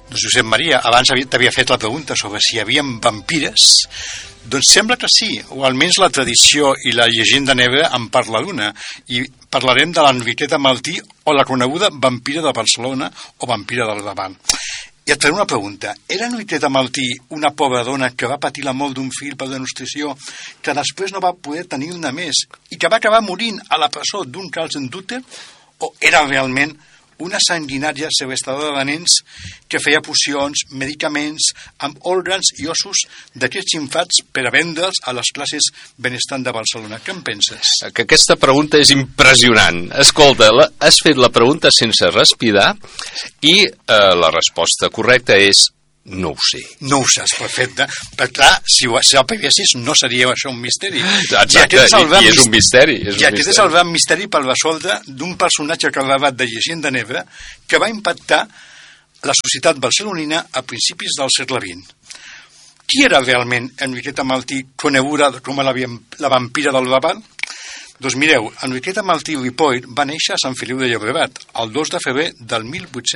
Doncs Josep Maria, abans t'havia fet la pregunta sobre si hi havia vampires. Doncs sembla que sí, o almenys la tradició i la llegenda negra en parla d'una, i parlarem de l'Enriqueta Martí o la coneguda vampira de Barcelona o vampira del Davant. I et faré una pregunta. Era Enriqueta Martí una pobra dona que va patir la mort d'un fill per denustració, que després no va poder tenir-ne més i que va acabar morint a la presó d'un calç en dúter, o era realment una sanguinària segrestadora de nens que feia pocions, medicaments amb òrgans i ossos d'aquests infants per a vendre'ls a les classes benestants de Barcelona? Què en penses? Que aquesta pregunta és impressionant. Escolta, has fet la pregunta sense respirar i la resposta correcta és no ho sé. No ho saps, perfecte. Però clar, si el paguessis no seria això un misteri. Exacte, i és un misteri. I aquest és el gran misteri per resoldre d'un personatge carregat de llegenda negra que va impactar la societat barcelonina a principis del segle XX. Qui era realment Enriqueta Martí, coneguda com la vampira del Davant? Doncs mireu, Enriqueta Martí Ripoll va néixer a Sant Feliu de Llobregat el 2 de febrer del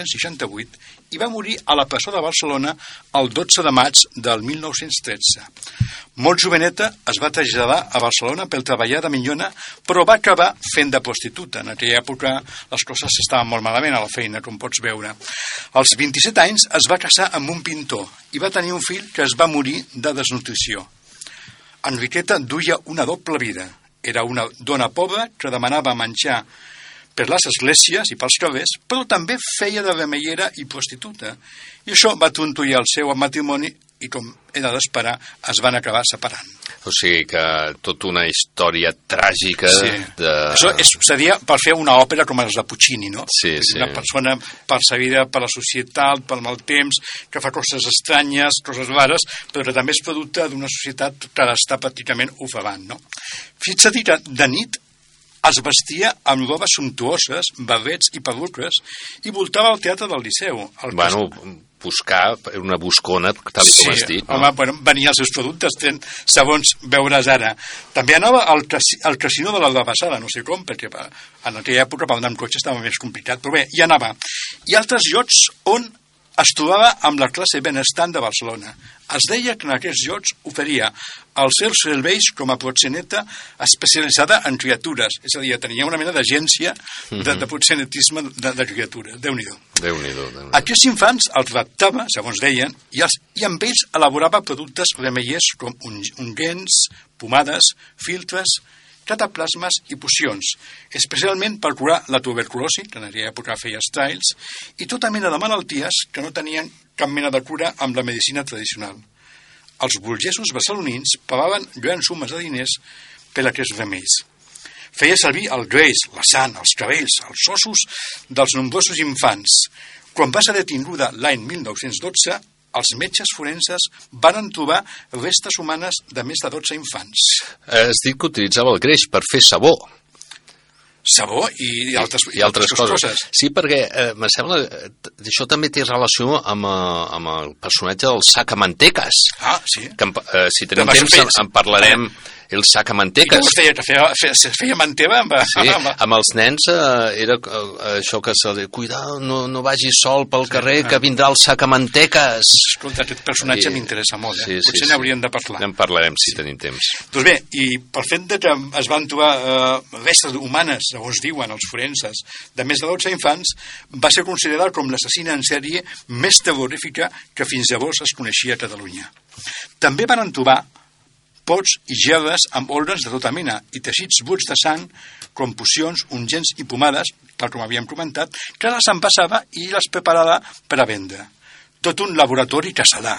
1868 i va morir a la presó de Barcelona el 12 de maig del 1913. Molt joveneta es va traslladar a Barcelona per treballar de minyona, però va acabar fent de prostituta. En aquella època les coses estaven molt malament a la feina, com pots veure. Als 27 anys es va casar amb un pintor i va tenir un fill que es va morir de desnutrició. Enriqueta duia una doble vida. Era una dona pobra que demanava menjar per les esglésies i pels carrers, però també feia de remeiera i prostituta. I això va trontollar el seu matrimoni i, com era d'esperar, es van acabar separant. O sigui que tota una història tràgica sí. Això seria per fer una òpera com les de Puccini, no? Sí, sí. Una persona perseguida per la societat, pel mal temps, que fa coses estranyes, coses rares, però que també és producte d'una societat que l'està pràcticament ofegant, no? Fixa't que de nit es vestia amb robes sumptuoses, barrets i perruques i voltava al teatre del Liceu. Buscar una buscona, tal com has dit. No? Home, venia els seus productes, segons veuràs ara. També anava al casino de la Bassada, no sé com, perquè en aquella època per anar amb cotxe estava més complicat, però bé, hi anava. I altres llocs on es trobava amb la classe benestant de Barcelona. Es deia que en aquests llocs oferia els seus serveis com a proxeneta especialitzada en criatures, és a dir, tenia una mena d'agència de proxenetisme de criatures. Déu-n'hi-do. Aquests infants els raptava, segons deien, i amb ells elaborava productes remeiers com unguents, pomades, filtres, cataplasmes i pocions, especialment per curar la tuberculosi, que en aquella època feia estrails, i tota mena de malalties que no tenien cap mena de cura amb la medicina tradicional. Els burgesos barcelonins pagaven grans sumes de diners per aquests remeis. Feia servir el greix, la sang, els cabells, els ossos dels nombrosos infants. Quan va ser detinguda l'any 1912, els metges forenses van trobar restes humanes de més de 12 infants. Has dit que utilitzava el greix per fer sabó. Sabó i altres coses. Sí, perquè me sembla que això també té relació amb el personatge del sacamanteques. Ah, sí. Que, si tenim temps en parlarem... El sacamanteques. I com es deia, que feia manteva? Sí, amb els nens era això que se li... Cuidado, no vagis sol pel carrer, que vindrà el sacamanteques. Escolta, aquest personatge m'interessa molt, Sí, potser n'hauríem de parlar. En parlarem, si tenim temps. Doncs bé, i pel fet que es van trobar restes humanes, segons diuen els forenses, de més de 12 infants, va ser considerat com l'assassina en sèrie més terrorífica que fins llavors es coneixia a Catalunya. També van trobar pots i gerres amb òrgans de tota mena i teixits buits de sang, com pocions, ungents i pomades, tal com havíem comentat, que les envasava i les preparava per a vendre. Tot un laboratori casolà,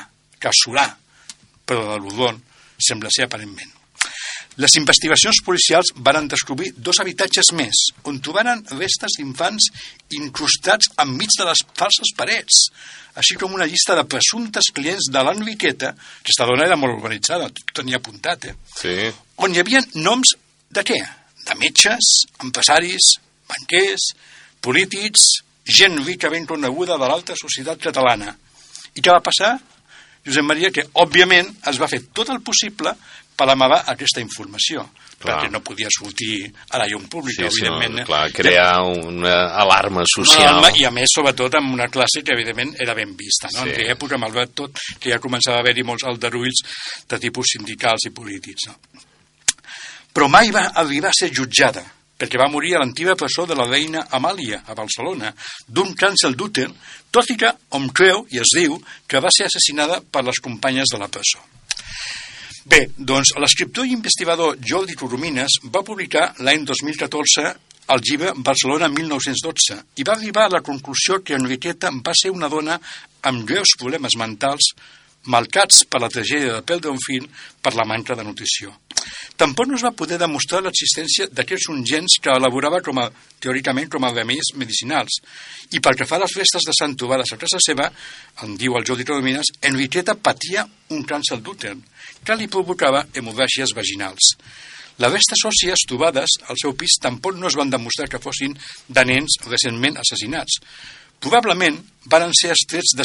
però de l'Odon sembla ser aparentment. Les investigacions policials van descobrir 2 habitatges més, on trobaren restes d'infants incrustats enmig de les falses parets, així com una llista de presumptes clients de l'Enriqueta, que aquesta dona era molt organitzada, tenia apuntat, Sí. On hi havia noms de què? De metges, empresaris, banquers, polítics, gent rica ben coneguda de l'alta societat catalana. I què va passar? Josep Maria, que òbviament es va fer tot el possible per amagar aquesta informació, perquè no podia sortir a la llum pública, evidentment. Crear una alarma social. I a més, sobretot, amb una classe que, evidentment, era ben vista. En aquella època, malgrat tot, que ja començava a haver-hi molts aldarulls de tipus sindicals i polítics. Però mai va arribar a ser jutjada, perquè va morir a l'antiga presó de la reina Amàlia, a Barcelona, d'un càncer d'úter, tot i que hom creu i es diu que va ser assassinada per les companyes de la presó. Bé, doncs l'escriptor i investigador Jordi Coromines va publicar l'any 2014 el llibre Barcelona 1912 i va arribar a la conclusió que Enriqueta va ser una dona amb greus problemes mentals marcats per la tragèdia de perdre un fill per la manca de nutrició. Tampoc no es va poder demostrar l'existència d'aquests ungens que elaborava teòricament com a remeis medicinals. I pel que fa a les restes de sant trobades a casa seva, en diu el Jordi Coromines, Enriqueta patia un càncer d'úter que li provocava hemorràgies vaginals. Les restes òssies trobades al seu pis tampoc no es van demostrar que fossin de nens recentment assassinats. Probablement varen ser extrets de